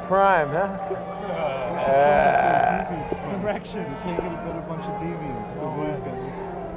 Prime, huh? Correction. You can't get a better bunch of deviants than these guys.